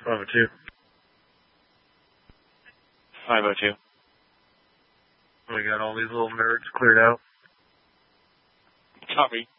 502. 502. We got all these little nerds cleared out. Copy.